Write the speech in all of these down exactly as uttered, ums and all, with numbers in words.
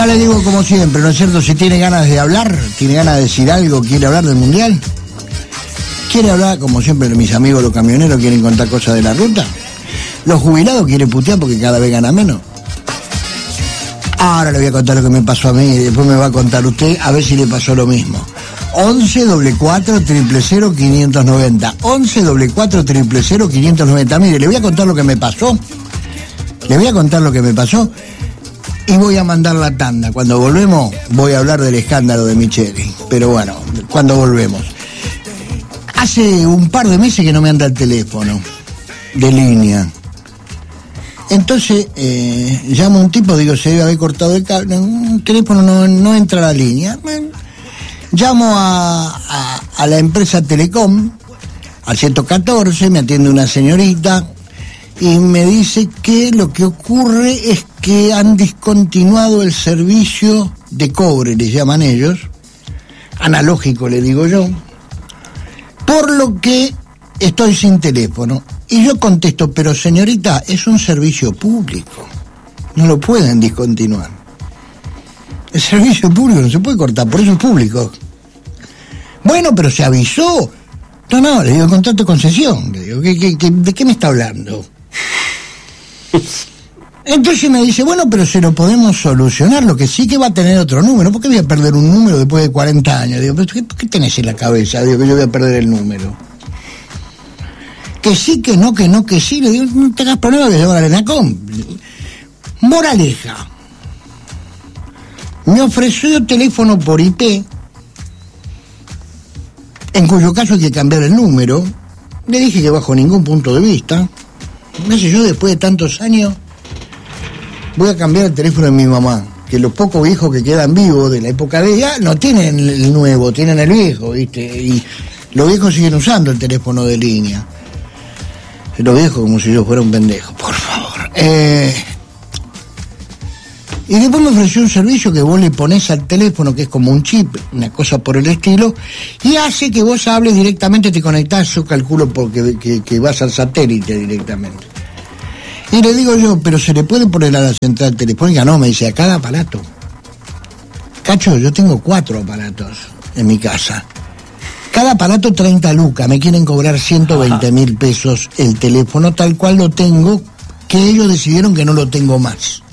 Ya le digo como siempre, ¿no es cierto? Si tiene ganas de hablar, tiene ganas de decir algo, quiere hablar del Mundial, quiere hablar, como siempre, mis amigos los camioneros quieren contar cosas de la ruta, los jubilados quieren putear porque cada vez gana menos. Ahora le voy a contar lo que me pasó a mí y después me va a contar usted a ver si le pasó lo mismo. once doble cuatro triple cero quinientos noventa. once doble cuatro triple cero quinientos noventa. Mire, le voy a contar lo que me pasó. Le voy a contar lo que me pasó y voy a mandar la tanda. Cuando volvemos voy a hablar del escándalo de Micheli. Pero bueno, cuando volvemos. Hace un par de meses que no me anda el teléfono de línea. Entonces, eh, llamo a un tipo, digo, se debe haber cortado el cable, un teléfono no, no entra a la línea. Llamo a, a, a la empresa Telecom, al ciento catorce, me atiende una señorita y me dice que lo que ocurre es que han discontinuado el servicio de cobre, les llaman ellos, analógico le digo yo, por lo que estoy sin teléfono. Y yo contesto, pero señorita, es un servicio público, no lo pueden discontinuar. El servicio público no se puede cortar, por eso es público. Bueno, pero se avisó. No, no, le digo, contrato de concesión. Le digo, ¿qué, qué, qué, ¿de qué me está hablando? Entonces me dice, bueno, pero se lo podemos solucionar, lo que sí que va a tener otro número. ¿Por qué voy a perder un número después de cuarenta años? Digo, ¿qué, qué tenés en la cabeza? Digo, que yo voy a perder el número. Que sí, que no, que no, que sí. Le digo, no tengas problema, que llevar a la ENACOM. Moraleja. Me ofreció teléfono por I P, en cuyo caso hay que cambiar el número. Le dije que bajo ningún punto de vista, no sé, yo después de tantos años voy a cambiar el teléfono de mi mamá, que los pocos viejos que quedan vivos de la época de ella no tienen el nuevo, tienen el viejo, ¿viste? Y los viejos siguen usando el teléfono de línea. Los viejos como si yo fuera un pendejo, por favor. Eh... Y después me ofreció un servicio que vos le ponés al teléfono, que es como un chip, una cosa por el estilo, y hace que vos hables directamente, te conectás, yo calculo porque que, que vas al satélite directamente. Y le digo yo, pero ¿se le puede poner a la central telefónica? No, me dice, a cada aparato. Cacho, yo tengo cuatro aparatos en mi casa. Cada aparato treinta lucas, me quieren cobrar ciento veinte mil pesos el teléfono tal cual lo tengo, que ellos decidieron que no lo tengo más.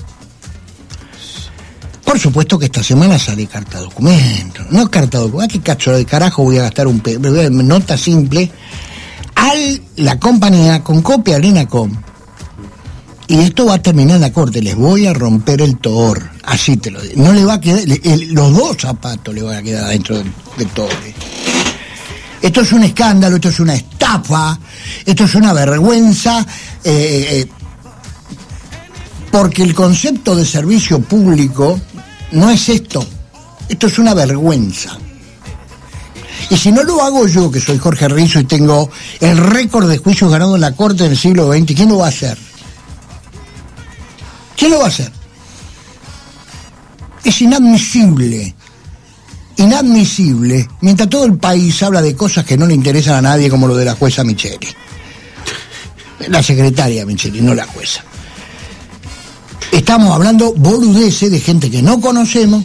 Por supuesto que esta semana sale carta documento, no carta documento, ¿qué cacho de carajo voy a gastar un pe... nota simple a la compañía con copia de ENACOM? Y esto va a terminar en la corte, les voy a romper el toor, así te lo digo. No le va a quedar, el, los dos zapatos le van a quedar dentro del, del toor. Esto es un escándalo, esto es una estafa, esto es una vergüenza, eh, eh, porque el concepto de servicio público no es esto, esto es una vergüenza. Y si no lo hago yo, que soy Jorge Rizzo y tengo el récord de juicios ganados en la Corte del siglo veinte, ¿quién lo va a hacer? ¿Quién lo va a hacer? Es inadmisible, inadmisible, mientras todo el país habla de cosas que no le interesan a nadie, como lo de la jueza Micheli. La secretaria Micheli, no la jueza. Estamos hablando boludeces de gente que no conocemos.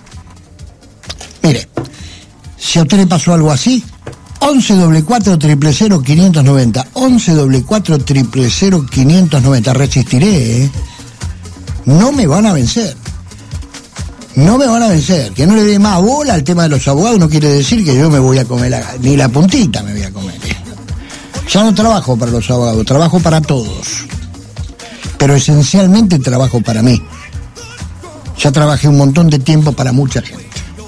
Mire, si a usted le pasó algo así, once doble cuatro triple cero quinientos noventa, once doble cuatro triple cero quinientos noventa, resistiré, ¿eh? No me van a vencer. No me van a vencer. Que no le dé más bola al tema de los abogados no quiere decir que yo me voy a comer la, ni la puntita me voy a comer. Ya no trabajo para los abogados, trabajo para todos. Pero esencialmente trabajo para mí. Ya trabajé un montón de tiempo para mucha gente.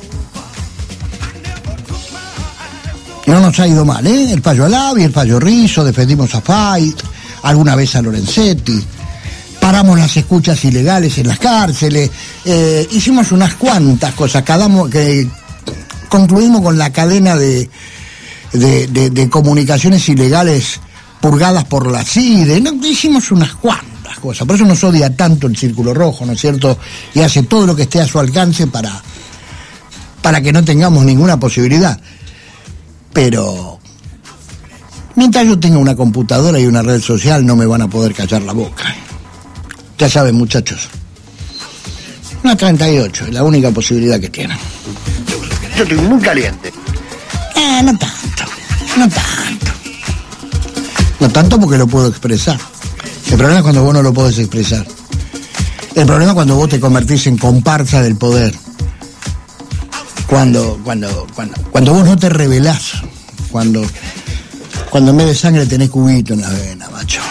No nos ha ido mal, ¿eh? El Payo Alavi, el Payo Rizzo, defendimos a Fay, alguna vez a Lorenzetti, paramos las escuchas ilegales en las cárceles, eh, hicimos unas cuantas cosas, cadamos, que concluimos con la cadena de, de, de, de comunicaciones ilegales purgadas por la C I D E, no, hicimos unas cuantas cosas, por eso nos odia tanto el Círculo Rojo, ¿no es cierto? Y hace todo lo que esté a su alcance para, para que no tengamos ninguna posibilidad. Pero mientras yo tenga una computadora y una red social no me van a poder callar la boca. Ya saben, muchachos. Una treinta y ocho, es la única posibilidad que tienen. Yo estoy muy caliente. Eh, no tanto, no tanto. No tanto porque lo puedo expresar. El problema es cuando vos no lo podés expresar. El problema es cuando vos te convertís en comparsa del poder. Cuando, cuando, cuando, cuando vos no te rebelás. Cuando, cuando en vez de sangre tenés cubito en la vena, macho.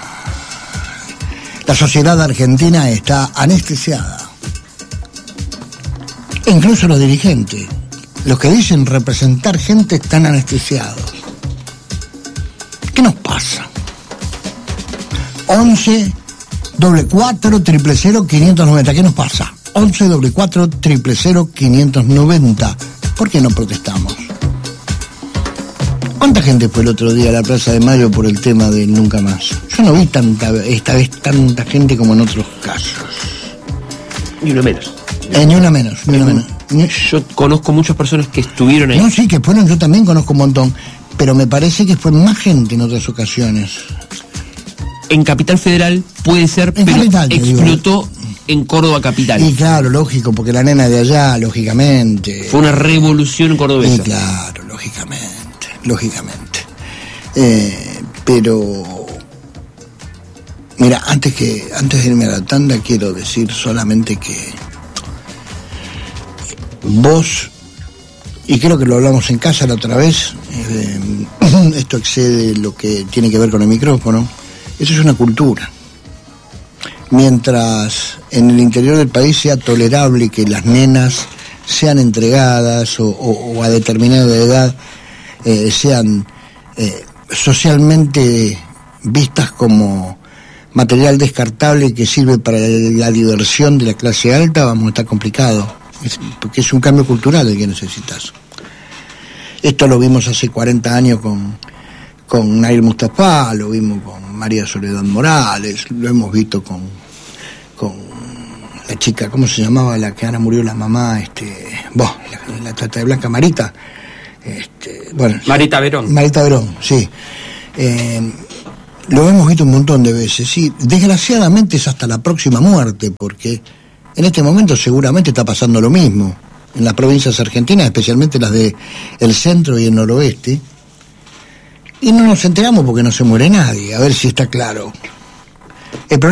La sociedad argentina está anestesiada. E incluso los dirigentes, los que dicen representar gente, están anestesiados. ¿Qué nos pasa? once doble cuatro triple cero quinientos noventa. ¿Qué nos pasa? once doble cuatro triple cero quinientos noventa. ¿Por qué no protestamos? ¿Cuánta gente fue el otro día a la Plaza de Mayo por el tema del Nunca Más? Yo no vi tanta, esta vez tanta gente como en otros casos. Ni una menos. Eh, ni una menos, ni una menos. Ni... Yo conozco muchas personas que estuvieron ahí. No, sí, que fueron, yo también conozco un montón, pero me parece que fue más gente en otras ocasiones. En Capital Federal puede ser, En pero Capital, te digo. explotó en Córdoba Capital. Y claro, lógico, porque la nena de allá, lógicamente. Fue una revolución cordobesa. Y claro, lógicamente, lógicamente. Eh, pero, mira, antes que antes de irme a la tanda, quiero decir solamente que vos, y creo que lo hablamos en casa la otra vez, eh, esto excede lo que tiene que ver con el micrófono, eso es una cultura. Mientras en el interior del país sea tolerable que las nenas sean entregadas o, o, o a determinada edad eh, sean eh, socialmente vistas como material descartable que sirve para la diversión de la clase alta, vamos a estar complicados, es, porque es un cambio cultural el que necesitas. Esto lo vimos hace cuarenta años con, con Nair Mustafa, lo vimos con María Soledad Morales, lo hemos visto con, con la chica, ¿cómo se llamaba? La que ahora murió la mamá, este, boh, la, la trata de Blanca, Marita, este, bueno, Marita Verón. Marita Verón, sí. Eh, lo hemos visto un montón de veces, sí. Desgraciadamente es hasta la próxima muerte, porque en este momento seguramente está pasando lo mismo en las provincias argentinas, especialmente las de el centro y el noroeste, y no nos enteramos porque no se muere nadie, a ver si está claro. El problema